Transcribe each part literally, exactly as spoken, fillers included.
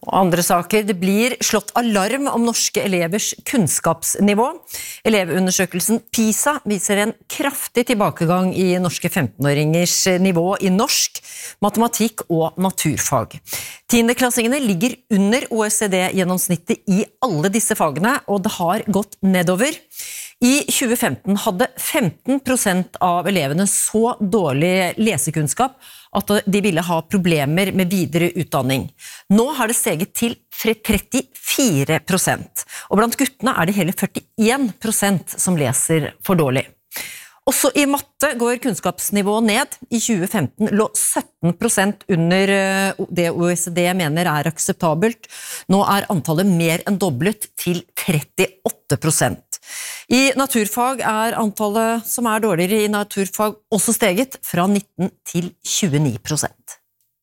Og andre saker, det blir slått alarm om norske elevers kunnskapsnivå. Elevundersøkelsen PISA viser en kraftig tilbakegang i norske femtenåringers nivå i norsk, matematikk og naturfag. Tiendeklassingene ligger under O E C D-gjennomsnittet i alle disse fagene, og det har gått nedover. I tjue femten hadde femten prosent av elevene så dårlig lesekunnskap at de ville ha problemer med videre utdanning. Nå har det steget til trettifire prosent, og blant guttene er det hele førtien prosent som leser for dårlig. Også i matte går kunnskapsnivået ned. I tjue femten lå sytten prosent under det O E C D mener er akseptabelt. Nå er antallet mer enn doblet til trettiåtte prosent. I naturfag er antallet som er dårligere i naturfag også steget fra nitten til tjueni prosent.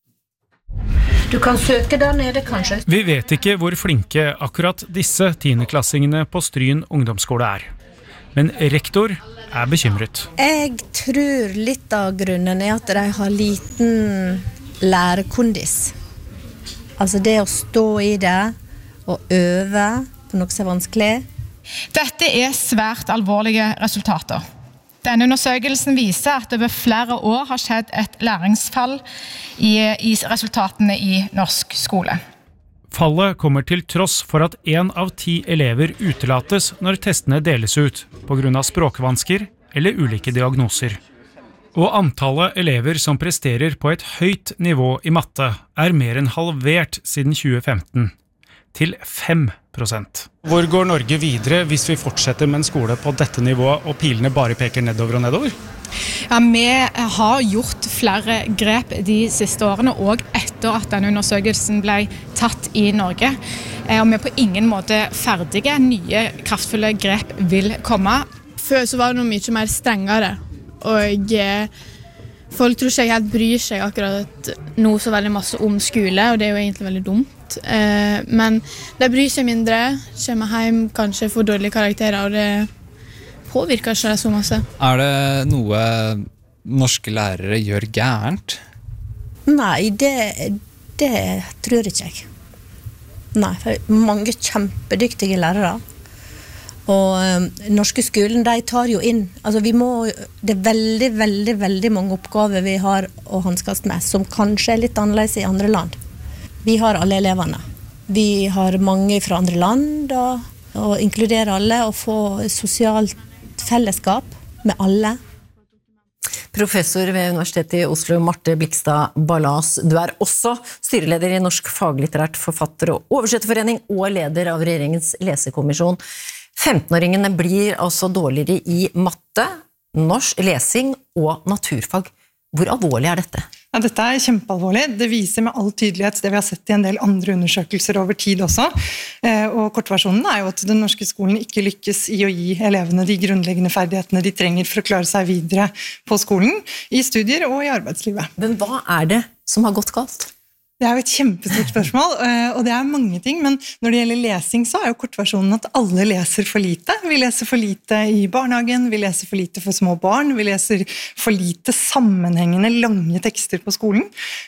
Du kan søke der nede, kanskje. Vi vet ikke hvor flinke akkurat disse tiendeklassingene på Stryn ungdomsskole er. Men rektor er bekymret. Jeg tror litt av grunnen er at de har liten lærekondis. Altså det å stå i det og øve på noe som er vanskelig. Dette er svært alvorlige resultater. Denne undersøkelsen viser at det over flere år har skjedd et læringsfall i, i resultatene i norsk skole. Fallet kommer til tross for at en av ti elever utelates når testene deles ut, på grunn av språkvansker eller ulike diagnoser. Og antallet elever som presterer på et høyt nivå i matte er mer enn halvert siden tjue femten, til fem prosent. Hvor går Norge videre hvis vi fortsetter med en skole på dette nivået og pilene bare peker nedover og nedover? Ja, vi har gjort flere grep de siste årene, og etter at denne undersøkelsen ble tatt i Norge. Og vi er på ingen måte ferdige. Nye, kraftfulle grep vil komme. Før så var det noe mye mer strengere, og folk tror ikke jeg helt bryr seg akkurat nå så veldig masse om skole, og det er jo egentlig veldig dumt. Men de bryr seg mindre, kommer hjem, kanskje får dårlige karakterer, og det påvirker ikke det så masse. Er det noe norske lærere gjør gærent? Nei, det, det tror ikke jeg. Nei, for mange kjempedyktige lærere. Og um, norske skolen, de tar jo inn, altså vi må, det er veldig, veldig, veldig mange oppgaver vi har å hanskast med, som kanskje er litt annerledes i andre land. Vi har alle eleverne. Vi har mange fra andre land, og, og inkluderer alle, og få sosialt fellesskap med alle. Professor ved Universitetet i Oslo, Marte Blikstad Ballas. Du er også styreleder i Norsk Faglitterært Forfatter- og Oversetterforening og leder av regjeringens lesekommisjon. femtenåringene blir altså dårligere i matte, norsk, lesing og naturfag. Hvor alvorlig er dette? Ja, dette er kjempealvorlig. Det viser med all tydelighet det vi har sett i en del andre undersøkelser over tid også. Og kortversjonen er jo at den norske skolen ikke lykkes i å gi elevene de grunnleggende ferdighetene de trenger for å klare seg videre på skolen, i studier og i arbeidslivet. Men hva er det som har gått galt? Det er jo et kjempestort spørsmål, og det er mange ting, men når det gjelder lesing så er jo kortversjonen at alle leser for lite. Vi leser for lite i barnehagen, vi leser for lite for små barn, vi leser for lite sammenhengende lange tekster på skolen,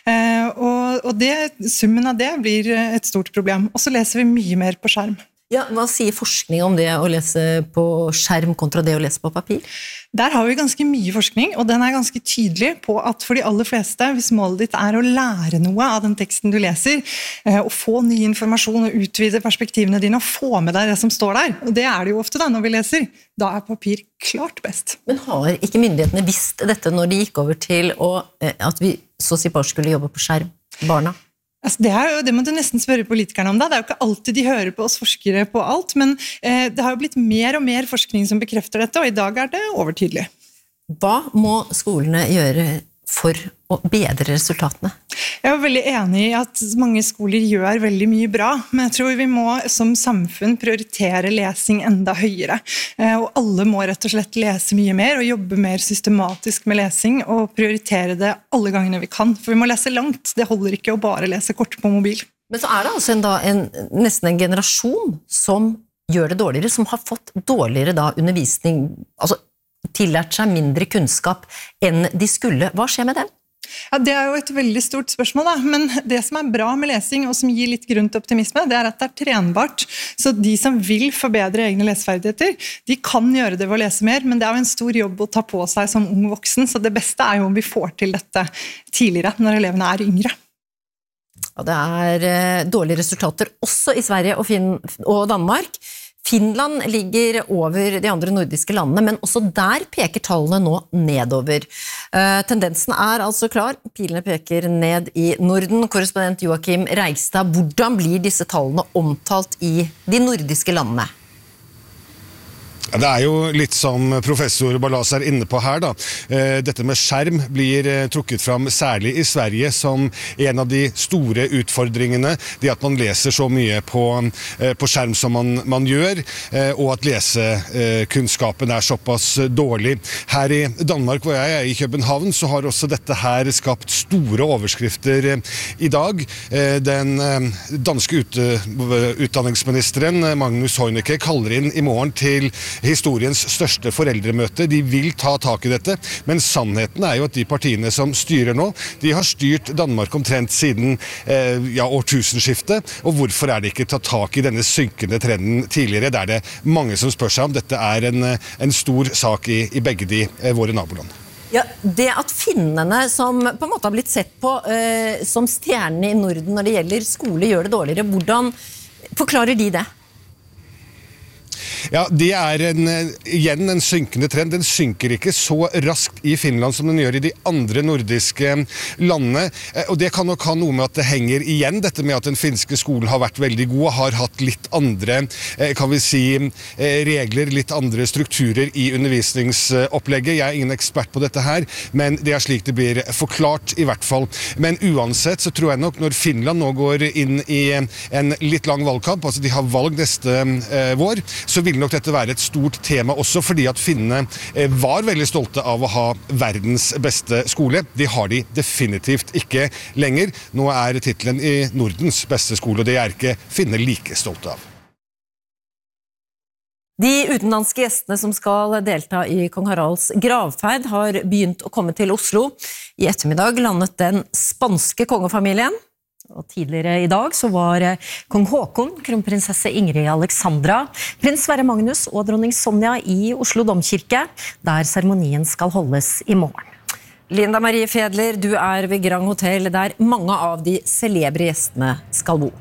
og det, summen av det blir et stort problem. Og så leser vi mye mer på skjerm. Ja, hva sier forskning om det å lese på skjerm kontra det å lese på papir? Der har vi ganske mye forskning, og den er ganske tydelig på at for de aller fleste, hvis målet ditt er å lære noe av den teksten du leser, og få ny informasjon og utvide perspektivene dine og få med deg det som står der, og det er det jo ofte da når vi leser, da er papir klart best. Men har ikke myndighetene visst dette når de gikk over til å, at vi så å si bare skulle jobbe på skjerm, barna? Altså det, er jo, det må du nesten spørre politikerne om da. Det er jo ikke alltid de hører på oss forskere på alt, men eh, det har jo blitt mer og mer forskning som bekrefter dette, og i dag er det overtydelig. Hva må skolene gjøre for å bedre resultatene? Jeg er veldig enig i at mange skoler gjør veldig mye bra, men jeg tror vi må som samfunn prioritere lesing enda høyere. Og alle må rett og slett lese mye mer og jobbe mer systematisk med lesing og prioritere det alle gangene vi kan. For vi må lese langt, det holder ikke å bare lese kort på mobil. Men så er det altså en, da, en, nesten en generasjon som gjør det dårligere, som har fått dårligere da, undervisning, altså tillært seg mindre kunnskap enn de skulle. Hva skjer med dem? Ja, det er jo et veldig stort spørsmål, da. Men det som er bra med lesing, og som gir litt grunn til optimisme, det er at det er trenbart. Så de som vil forbedre egne leseferdigheter, de kan gjøre det ved å lese mer, men det er jo en stor jobb å ta på seg som ung voksen, så det beste er jo om vi får til dette tidligere, når elevene er yngre. Og det er eh, dårlige resultater også i Sverige og, fin og Danmark. Finland ligger over de andre nordiske landene, men også der peker tallene nå nedover. Uh, tendensen er altså klar, pilene peker ned i Norden. Korrespondent Joakim Reigstad, hvordan blir disse tallene omtalt i de nordiske landene? Det er jo litt som professor Ballas er inne på her da. Dette med skjerm blir trukket fram særlig i Sverige som en av de store utfordringene. Det at man leser så mye på, på skjerm som man, man gjør, og at lesekunnskapen er såpass dårlig. Her i Danmark, hvor jeg er i København, så har også dette her skapt store overskrifter i dag. Den danske ut, utdanningsministeren Magnus Heunicke kaller inn i morgen til historiens største foreldremøte. De vil ta tak i dette, men sannheten er jo at de partiene som styrer nå, de har styrt Danmark omtrent siden eh, ja, årtusenskiftet, og hvorfor er det ikke tatt tak i denne synkende trenden tidligere? Det er det mange som spør seg om. Dette er en, en stor sak i, i begge de eh, våre naboland. Ja, det at finnene som på en måte har blitt sett på eh, som stjernene i Norden når det gjelder skole, gjør det dårligere, hvordan forklarer de det? Ja, det er en, igjen en synkende trend. Den synker ikke så raskt i Finland som den gjør i de andre nordiske landene. Og det kan nok ha noe med at det henger igjen, dette med at den finske skolen har vært veldig god, har hatt litt andre, kan vi si, regler, litt andre strukturer i undervisningsopplegget. Jeg er ingen ekspert på dette her, men det er slik det blir forklart i hvert fall. Men uansett så tror jeg nok når Finland nå går inn i en litt lang valgkamp, altså de har valg neste eh, vår, så vil nok dette være et stort tema også, fordi at finnene var veldig stolte av å ha verdens beste skole. Det har de definitivt ikke lenger. Nå er titlen i Nordens beste skole, og det er ikke finnene like stolte av. De utenlandske gjestene som skal delta i Kong Haralds gravferd har begynt å komme til Oslo. I ettermiddag landet den spanske kongefamilien. Og tidligere i dag så var kong Håkon, kronprinsesse Ingrid Alexandra, prins Sverre Magnus og dronning Sonja i Oslo Domkirke, der seremonien skal holdes i morgen. Linda Marie Fedler, du er ved Grand Hotel, der mange av de celebre gjestene skal bo.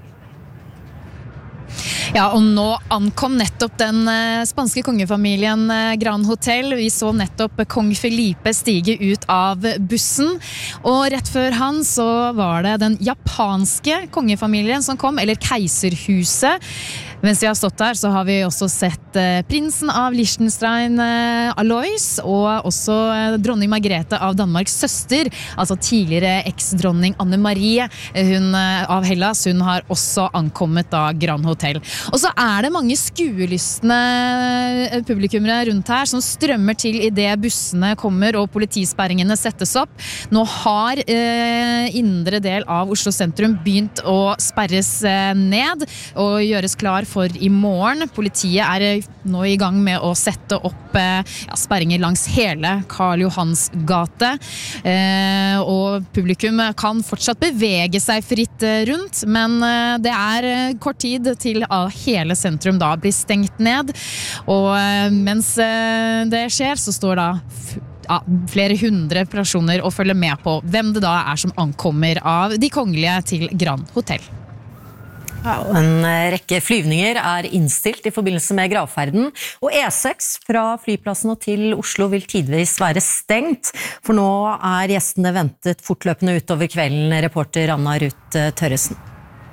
Ja, og nå ankom nettopp den eh, spanske kongefamilien eh, Grand Hotel. Vi så nettopp kong Felipe stige ut av bussen. Og rett før han så var det den japanske kongefamilien som kom, eller keiserhuset. Mens vi har stått der så har vi også sett eh, prinsen av Liechtenstein, eh, Alois, og også eh, dronning Margrethe av Danmarks søster, altså tidligere eks-dronning Anne-Marie hun, eh, av Hellas. Hun har også ankommet da Grand Hotel. Og så er det mange skuelystne publikummere rundt her som strømmer til i det bussene kommer og politisperringene settes opp. Nå har eh, indre del av Oslo sentrum begynt å sperres eh, ned og gjøres klar for i morgen. Politiet er nå i gang med å sette opp eh, ja, sperringer langs hele Karl Johans gate. Eh, og publikum kan fortsatt bevege seg fritt eh, rundt, men eh, det er eh, kort tid til at hele sentrum da blir stengt ned. Og eh, mens eh, det skjer, så står da ja, flere hundre personer og følger med på hvem det da er som ankommer av de kongelige til Grand Hotel. Ja, en rekke flyvninger er innstilt i forbindelse med gravferden, og E seks fra flyplassen og til Oslo vil tidvis være stengt, for nå er gjestene ventet fortløpende utover kvelden, reporter Anna Ruth Tørresen.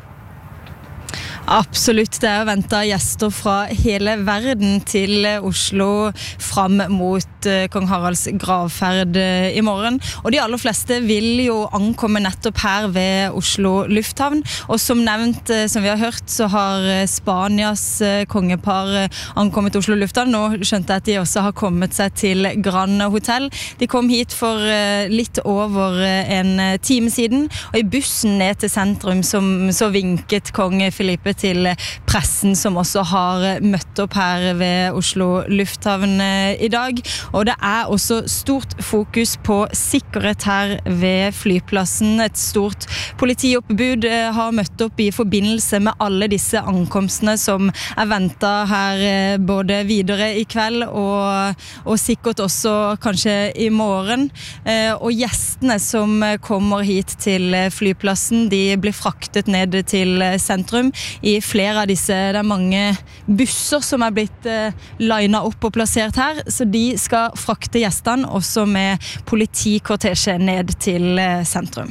Absolutt, det er ventet gjester fra hele verden til Oslo fram mot kong Haralds gravferd i morgen. Og de aller fleste vil jo ankomme nettopp her ved Oslo lufthavn. Og som nevnt, som vi har hørt, så har Spanias kongepar ankommet Oslo lufthavn. Nå skjønte jeg at de også har kommet seg til Grand Hotel. De kom hit for litt over en time siden, og i bussen ned til sentrum som så vinket kong Felipe til pressen som også har møtt opp her ved Oslo lufthavn i dag. Og det er også stort fokus på sikkerhet her ved flyplassen. Et stort politioppbud har møtt opp i forbindelse med alle disse ankomstene som er ventet her både videre i kveld og, og sikkert også kanskje i morgen. Og gjestene som kommer hit til flyplassen, de blir fraktet ned til sentrum i flere av disse. Det er mange busser som er blitt linet opp og plassert her, så de skal frakte gjestene også med politikortesje ned til sentrum.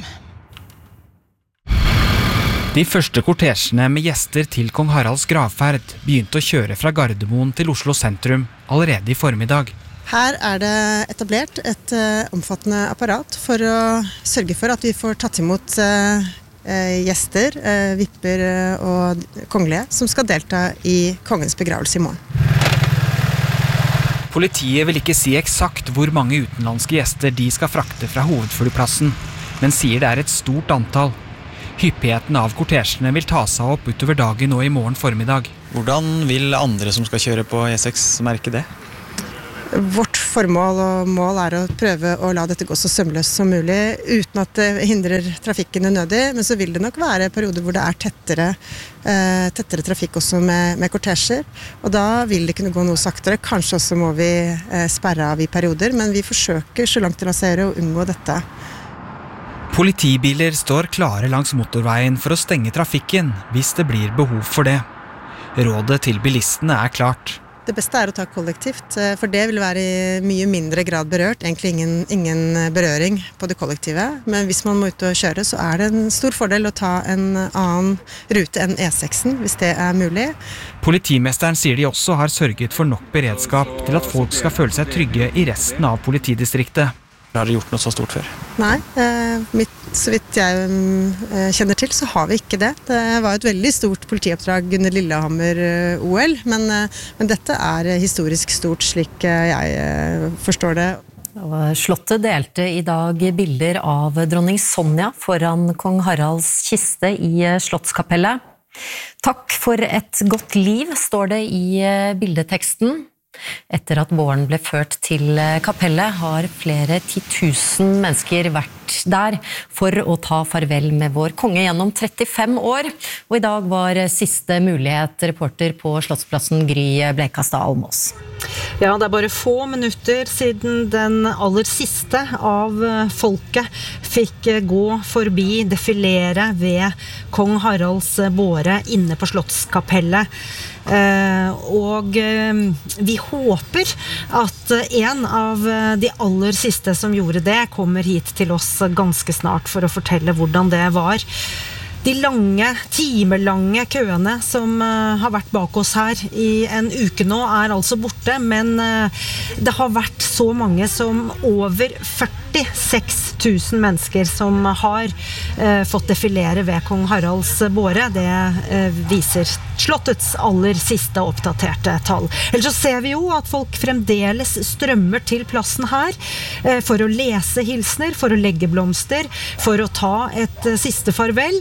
De første kortesjene med gjester til kong Haralds gravferd begynte å kjøre fra Gardermoen til Oslo sentrum allerede i formiddag. Her er det etablert et uh, omfattende apparat for å sørge for at vi får tatt imot uh, gjester, uh, vipper uh, og kongelige som skal delta i kongens begravelse i morgen. Politiet vil ikke si eksakt hvor mange utenlandske gjester de skal frakte fra hovedflyplassen, men sier det er et stort antall. Hyppigheten av kortesjene vil ta seg opp utover dagen og i morgen formiddag. Hvordan vil andre som skal kjøre på E seks merke det? Vårt formål og mål er å prøve å la dette gå så sømløst som mulig, uten at det hindrer trafikken unødig, men så vil det nok være perioder hvor det er tettere, eh, tettere trafikk også med, med kortesjer, og da vil det kunne gå noe saktere. Kanskje også må vi eh, sperre av i perioder, men vi forsøker så langt det lar seg gjøre å unngå dette. Politibiler står klare langs motorveien for å stenge trafikken hvis det blir behov for det. Rådet til bilistene er klart. Det beste er å ta kollektivt, for det vil være i mye mindre grad berørt, egentlig ingen, ingen berøring på det kollektive. Men hvis man må ut og kjøre, så er det en stor fordel å ta en annen rute enn E seksen, hvis det er mulig. Politimesteren sier de også har sørget for nok beredskap til at folk skal føle seg trygge i resten av politidistriktet. Har dere gjort noe så stort før? Nei, eh, mitt, så vidt jeg eh, kjenner til, så har vi ikke det. Det var et veldig stort politioppdrag under Lillehammer-O L, men, eh, men dette er historisk stort slik eh, jeg eh, forstår det. Og Slottet delte i dag bilder av dronning Sonja foran kong Haralds kiste i Slottskapellet. Takk for et godt liv, står det i bildeteksten. Etter at båren ble ført til kapellet, har flere titusen mennesker vært der for å ta farvel med vår konge gjennom trettifem år. Og i dag var siste mulighet, reporter på Slottsplassen Gry Blekastad Almås. Ja, det er bare få minutter siden den aller siste av folket fikk gå forbi, defilere ved kong Haralds båre inne på Slottskapellet. Eh, og eh, vi håper at en av de aller siste som gjorde det kommer hit til oss ganske snart for å fortelle hvordan det var. De lange, timelange køene som uh, har vært bak oss her i en uke nå er altså borte, men uh, det har vært så mange som over førtiseks tusen mennesker som har uh, fått defilere ved kong Haralds båre. Det uh, viser Slottets aller siste oppdaterte tall. Ellers så ser vi jo at folk fremdeles strømmer til plassen her uh, for å lese hilsner, for å legge blomster, for å ta et uh, siste farvel.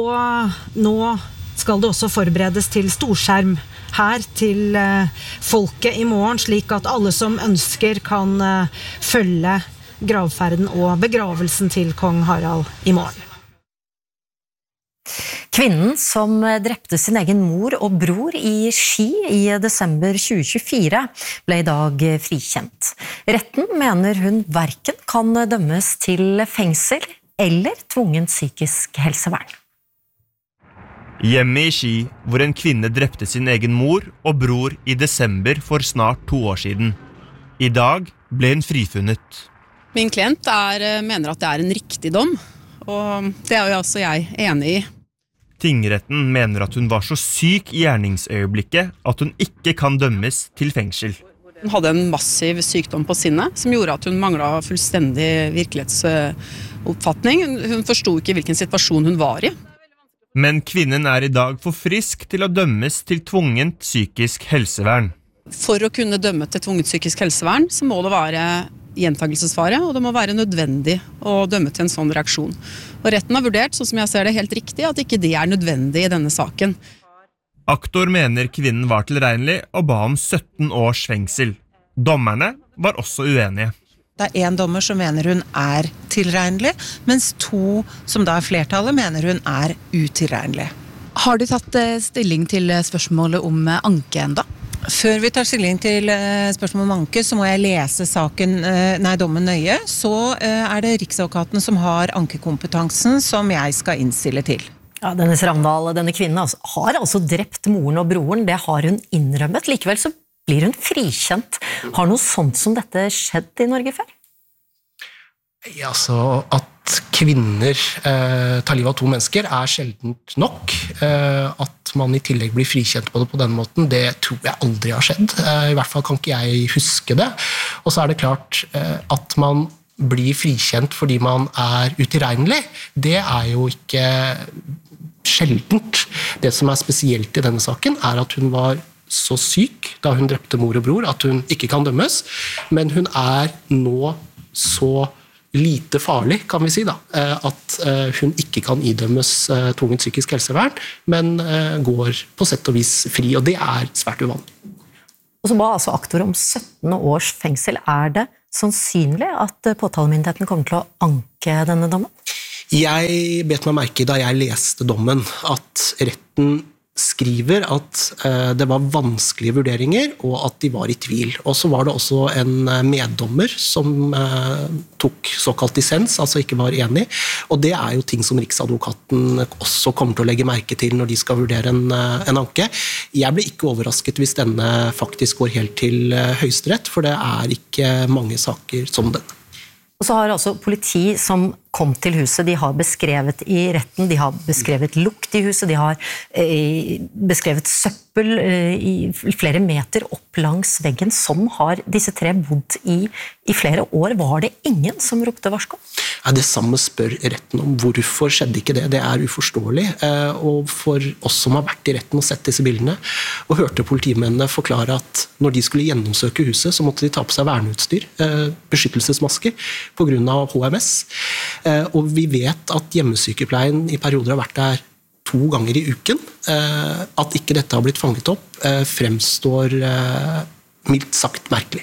Og nå skal det også forberedes til storskjerm her til uh, folket i morgen, slik at alle som ønsker kan uh, følge gravferden og begravelsen til kong Harald i morgen. Kvinnen som drepte sin egen mor og bror i Ski i desember tjue tjuefire ble i dag frikjent. Retten mener hun hverken kan dømmes til fengsel eller tvungent psykisk helsevern. Hjemme i Ski, hvor en kvinne drepte sin egen mor og bror i desember for snart to år siden. I dag ble hun frifunnet. Min klient er, mener at det er en riktig dom, og det er jo også jeg enig i. Tingretten mener at hun var så syk i gjerningsøyeblikket at hun ikke kan dømmes til fengsel. Hun hadde en massiv sykdom på sinnet, som gjorde at hun manglet fullstendig virkelighetsoppfatning. Hun forstod ikke hvilken situasjon hun var i. Men kvinnen er i dag for frisk til å dømmes til tvungent psykisk helsevern. For å kunne dømme til tvungent psykisk helsevern, så må det være gjentagelsesfare, og det må være nødvendig å dømme til en sånn reaksjon. Og retten har vurdert, sånn som jeg ser det, helt riktig, at ikke det er nødvendig i denne saken. Aktor mener kvinnen var tilregnelig og ba om sytten års fengsel. Dommerne var også uenige. Det er en dommer som mener hun er tilregnelig, mens to som da er flertallet mener hun er utilregnelig. Har du tatt stilling til spørsmålet om anke enda? Før vi tar stilling til spørsmålet om anke, så må jeg lese saken, nei, dommen nøye. Så er det Riksadvokaten som har ankekompetansen som jeg skal innstille til. Ja, Dennis Ravndal, denne kvinnen altså, har altså drept moren og broren, det har hun innrømmet. Likevel så blir hun frikjent. Har noe sånt som dette skjedd i Norge før? Ja, altså at kvinner eh, tar livet av to mennesker er sjeldent nok. Eh, at man i tillegg blir frikjent på det på den måten, det tror jeg aldri har skjedd. Eh, I hvert fall kan ikke jeg huske det. Og så er det klart eh, at man blir frikjent fordi man er utilregnelig. Det er jo ikke sjeldent. Det som er spesielt i denne saken er at hun var så syk da hun drepte mor og bror at hun ikke kan dømmes, men hun er nå så lite farlig, kan vi si da, at hun ikke kan idømmes tvungent psykisk helsevern, men går på sett og vis fri, og det er svært uvanlig. Og så ba altså aktor om sytten års fengsel. Er det sannsynlig at påtalemyndigheten kommer til å anke denne dommen? Jeg bet meg merke da jeg leste dommen at retten skriver at eh, det var vanskelige vurderinger og at de var i tvil. Og så var det også en meddommer som eh, tok såkalt dissens, altså ikke var enig. Og det er jo ting som Riksadvokaten også kommer til å legge merke til når de skal vurdere en, en anke. Jeg ble ikke overrasket hvis denne faktisk går helt til eh, Høyesterett, for det er ikke mange saker som den. Og så har altså politi som kom til huset, de har beskrevet i retten, de har beskrevet lukt i huset, de har eh, beskrevet søppel eh, i flere meter opp langs veggen, som har disse tre bodd i, i flere år. Var det ingen som ropte varsko? Ja, det samme spør retten om. Hvorfor skjedde ikke det? Det er uforståelig. Eh, og for oss som har vært i retten og sett disse bildene, og hørte politimennene forklare at når de skulle gjennomsøke huset, så måtte de ta på seg verneutstyr, eh, beskyttelsesmasker, på grunn av H M S. Og vi vet at hjemmesykepleien i perioder har vært der to ganger i uken. At ikke dette har blitt fanget opp, fremstår mildt sagt merkelig.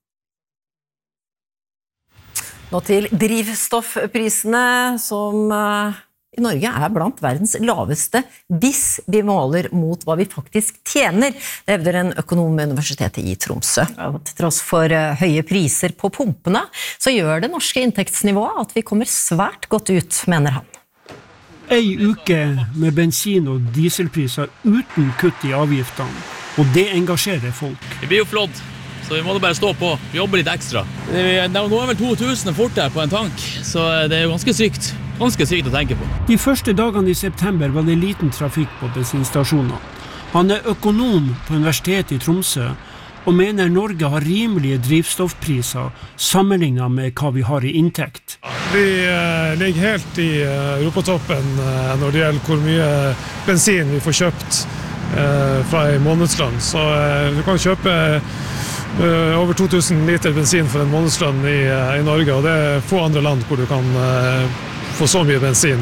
Nå til drivstoffprisene, som i Norge er blant verdens laveste hvis vi måler mot hva vi faktisk tjener. Det hevder en økonom ved Universitetet i Tromsø. Og til tross for høye priser på pumpene, så gjør det norske inntektsnivået at vi kommer svært godt ut, mener han. Ei uke med bensin- og dieselpriser uten kutt i avgiftene, og det engasjerer folk. Det blir jo flott, så vi må bare stå på, jobbe litt ekstra. Det går vel to tusen fort der på en tank, så det er jo ganske sykt. Ganske sykt å tenke på. De første dagene i september var det liten trafikk på bensinstasjoner. Han er økonom på Universitetet i Tromsø og mener Norge har rimelige drivstoffpriser sammenlignet med hva vi har i inntekt. Vi eh, ligger helt i eh, europatoppen eh, når det gjelder hvor mye bensin vi får kjøpt eh, fra en månedslønn. Så eh, du kan kjøpe eh, over to tusen liter bensin for en månedslønn i, eh, i Norge, og det er få andre land hvor du kan eh, få så mye bensin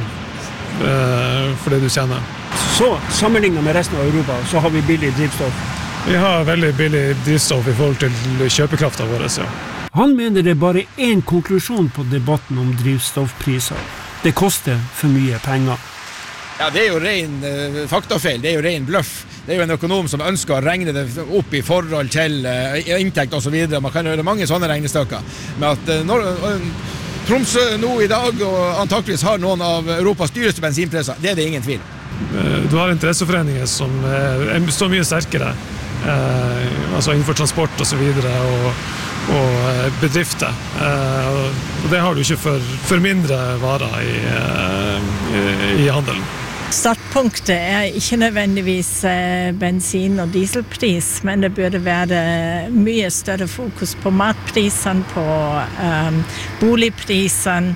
uh, for det du tjener. Så sammenlignet med resten av Europa, så har vi billig drivstoff? Vi har veldig billig drivstoff i forhold til kjøpekraften vår, ja. Han mener det er bare en konklusjon på debatten om drivstoffpriser. Det koster for mye penger. Ja, det er jo ren uh, faktafeil, det er jo ren bløff. Det er jo en økonom som ønsker å regne det opp i forhold til uh, inntekt og så videre. Man kan gjøre mange sånne regnestykker. Men at uh, når, uh, Tromsø nå i dag og antakeligvis har noen av Europas dyreste bensinpriser, det er det ingen tvil. Du har interesseforeninger som er så mye sterkere, eh, altså innenfor transport og så videre, og, og bedrifter. Eh, og det har du ikke for, for mindre varer i, i, i handelen. Startpunktet er ikke nødvendigvis bensin- og dieselpris, men det burde være mye større fokus på matprisen, på um, boligprisen.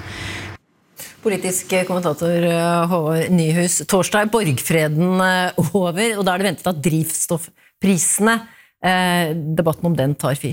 Politisk kommentator Håvard Nyhus, torsdag borgfreden over, og da er det ventet at drivstoffprisene, eh, debatten om den tar fyr.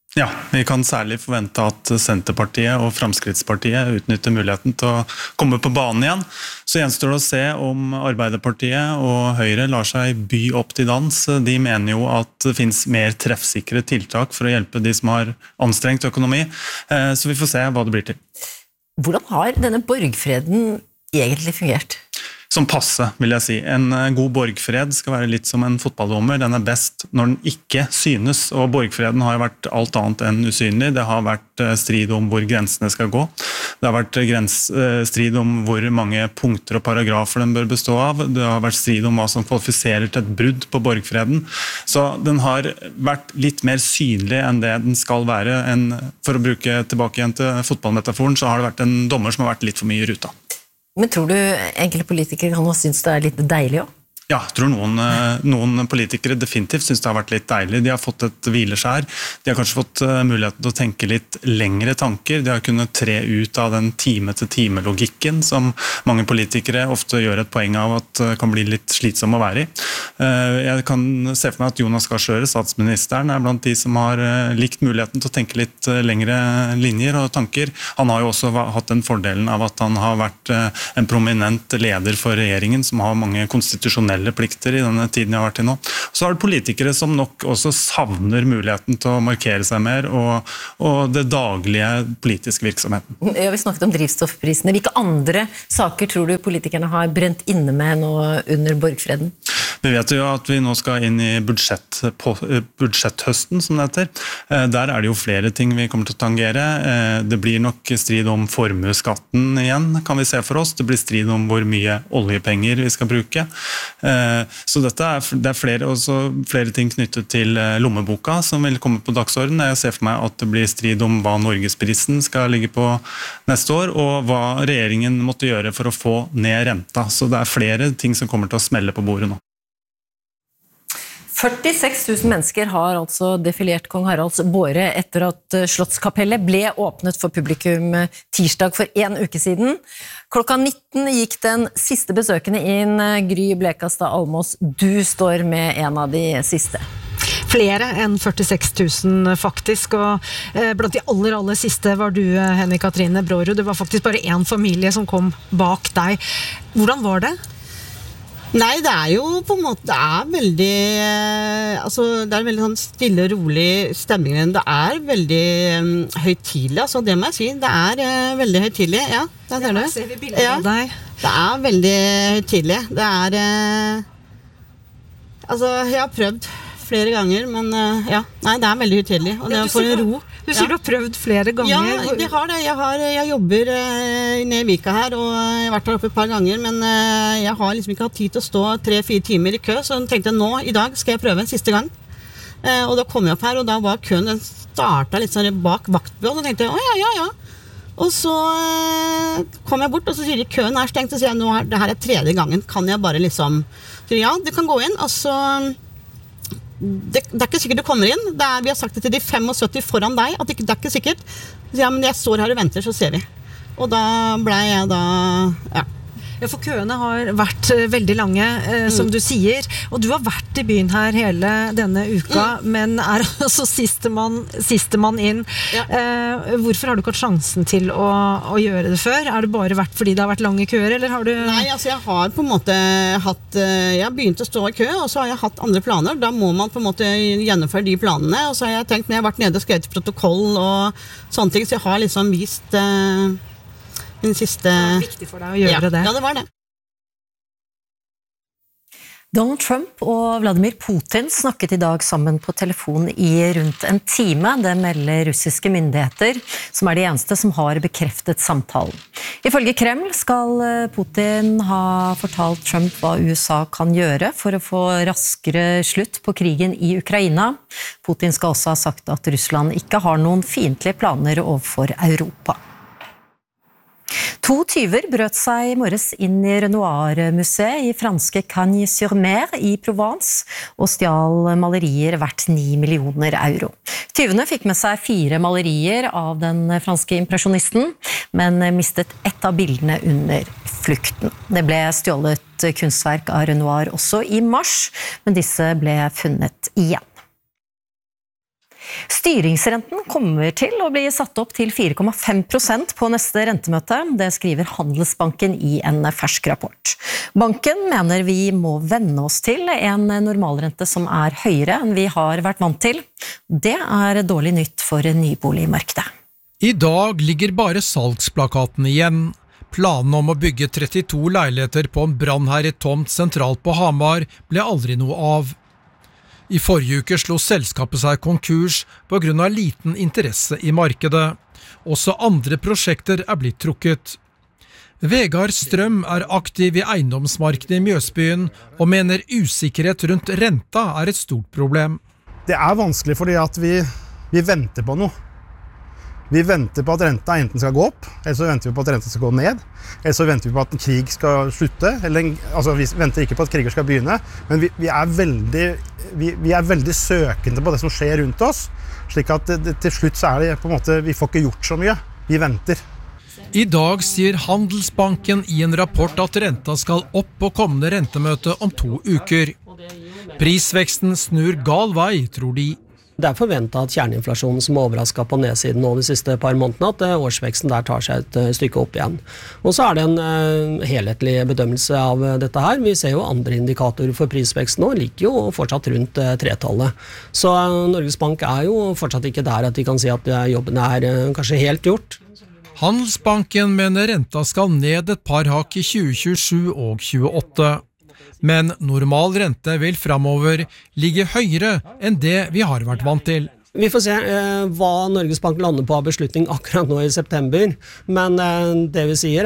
Ja, vi kan særlig forvente at Senterpartiet og Fremskrittspartiet utnytter muligheten til å komme på banen igjen. Så gjenstår det å se om Arbeiderpartiet og Høyre lar seg by opp til dans. De mener jo at det finnes mer treffsikre tiltak for å hjelpe de som har anstrengt økonomi. Så vi får se hva det blir til. Hvordan har denne borgfreden egentlig fungert? Som passe, vil jeg si. En god borgfred skal være litt som en fotballdommer. Den er best når den ikke synes, og borgfreden har jo vært alt annet enn usynlig. Det har vært strid om hvor grensene skal gå. Det har vært grens, strid om hvor mange punkter og paragrafer den bør bestå av. Det har vært strid om hva som kvalifiserer til et brudd på borgfreden. Så den har vært litt mer synlig enn det den skal være. En, for å bruke tilbake igjen til fotballmetaforen, så har det vært en dommer som har vært litt for mye i ruta. Men tror du enkelte politikere kan også synes det er litt deilig også? Ja, jeg tror noen, noen politikere definitivt synes det har vært litt deilig. De har fått et hvileskjær. De har kanskje fått muligheten til å tenke litt lengre tanker. De har kunnet tre ut av den time-til-time-logikken som mange politikere ofte gjør et poeng av at kan bli litt slitsom å være i. Jeg kan se for meg at Jonas Gahr Støre, statsministeren, er blant de som har likt muligheten til å tenke litt lengre linjer og tanker. Han har jo også hatt den fordelen av at han har vært en prominent leder for regjeringen som har mange konstitusjonelle plikter i denne tiden jeg har vært i nå. Så er det politikere som nok også savner muligheten til å markere seg mer og, og det daglige politiske virksomheten. Ja, vi snakket om drivstoffprisene. Hvilke andre saker tror du politikerne har brent inne med nå under borgfreden? Vi vet jo at vi nå skal inn i budsjett, på, budsjetthøsten, som det heter. Der er det jo flere ting vi kommer til å tangere. Det blir nok strid om formueskatten igjen, kan vi se for oss. Det blir strid om hvor mye oljepenger vi skal bruke. Så dette er, det er flere, også flere ting knyttet til lommeboka som vil komme på dagsorden. Jeg ser for meg at det blir strid om hva Norgesprisen skal ligge på neste år, og hva regjeringen måtte gjøre for å få ned renta. Så det er flere ting som kommer til å smelle på bordet nå. førtiseks tusen mennesker har altså defilert Kong Haralds båre etter at Slottskapellet ble åpnet for publikum tirsdag for en uke siden. Klokka nitten gikk den siste besøkende inn. Gry Blekastad Almås, du står med en av de siste. Flere enn førtiseks tusen faktisk, og eh, blant de aller, aller siste var du, Henny Katrine Brårud. Det var faktisk bare en familie som kom bak deg. Hvordan var det? Nei, det er jo på en måte, det er veldig, eh, altså det er veldig sånn stille og rolig stemning. Det er veldig um, høytidelig, altså det må jeg si. Det er uh, veldig høytidelig, ja, det er det. Ja, ser vi bilder av deg. Det er veldig høytidelig. Det er, uh, altså jeg har prøvd flere ganger, men uh, ja, nei, det er veldig høytidelig. Og det får en ro. Du sier ja. Du har prøvd flere ganger. Ja, det har det. Jeg, har, jeg jobber uh, nede i Vika her, og jeg har vært her oppe et par ganger, men uh, jeg har liksom ikke hatt tid til å stå tre-fire timer i kø, så jeg tenkte nå, i dag skal jeg prøve en siste gang. Uh, og da kom jeg opp her, og da var køen, den startet litt sånn bak vaktbjørn, og tenkte, å ja, ja, ja. Og så uh, kom jeg bort, og så sier de, køen er stengt, og så sier jeg, nå er, det her er tredje gangen, kan jeg bare liksom, sier ja, du kan gå inn, og så... Det, det er ikke sikkert du kommer inn. Det er, vi har sagt det til de syttifem foran deg, at det, det er ikke sikkert. Så ja, men jeg står her og venter, så ser vi. Og da ble jeg da, ja. Ja, for køene har vært veldig lange, eh, som mm. du sier, og du har vært i byen her hele denne uka, mm. men er altså sistemann, sistemann inn. Ja. Eh, hvorfor har du ikke hatt sjansen til å, å gjøre det før? Er det bare vært fordi det har vært lange køer, eller har du... Nei, altså jeg har på en måte hatt, jeg har begynt å stå i kø, og så har jeg hatt andre planer. Da må man på en måte gjennomføre de planene, og så har jeg tenkt, når jeg har vært nede og skrevet protokoll og sånne ting, så jeg har liksom vist... Eh, den siste... Det var viktig for deg å gjøre ja. det. Ja, det var det. Donald Trump og Vladimir Putin snakket i dag sammen på telefon i rundt en time. Det melder russiske myndigheter, som er de eneste som har bekreftet samtalen. Ifølge Kreml skal Putin ha fortalt Trump hva U S A kan gjøre for å få raskere slutt på krigen i Ukraina. Putin skal også ha sagt at Russland ikke har noen fiendtlige planer overfor Europa. To tyver brøt seg i morges inn i Renoir-museet i franske Cagnes-sur-Mer i Provence og stjal malerier verdt ni millioner euro. Tyvene fikk med seg fire malerier av den franske impresjonisten, men mistet ett av bildene under flukten. Det ble stjålet kunstverk av Renoir også i mars, men disse ble funnet igjen. Styringsrenten kommer til å bli satt opp til fire komma fem prosent på neste rentemøte. Det skriver Handelsbanken i en fersk rapport. Banken mener vi må venne oss til en normalrente som er høyere enn vi har vært vant til. Det er dårlig nytt for nyboligmarkedet. I dag ligger bare salgsplakaten igjen. Planen om å bygge trettito leiligheter på en brannherjet tomt sentralt på Hamar ble aldri noe av. I forrige uke slo selskapet seg konkurs på grunn av liten interesse i markedet. Også andre prosjekter er blitt trukket. Vegard Strøm er aktiv i eiendomsmarkedet i Mjøsbyen og mener usikkerhet rundt renta er et stort problem. Det er vanskelig fordi at vi, vi venter på noe. Vi venter på at renta enten skal gå opp, eller så venter vi på at renta skal gå ned, eller så venter vi på at en krig skal slutte, eller, altså vi venter ikke på at kriger skal begynne, men vi, vi, er veldig, vi, vi er veldig søkende på det som skjer rundt oss, slik at det, det, til slutt så er det på en måte, vi får ikke gjort så mye, vi venter. I dag sier Handelsbanken i en rapport at renta skal opp på kommende rentemøte om to uker. Prisveksten snur gal vei, tror de. Det er forventet at kjerneinflasjonen som overrasket på nedsiden nå de siste par månedene, at årsveksten der tar seg et stykke opp igjen. Og så er det en uh, helhetlig bedømmelse av dette her. Vi ser jo andre indikatorer for prisveksten nå, ligger jo fortsatt rundt uh, tretallet. Så uh, Norges Bank er jo fortsatt ikke der at de kan si at uh, jobben er uh, kanskje helt gjort. Handelsbanken mener renta skal ned et par hakk i tjue tjuesju og tjueåtte. Men normal rente vil fremover ligge høyere enn det vi har vært vant til. Vi får se eh, hva Norges Bank lander på av beslutning akkurat nå i september, men eh, det vi sier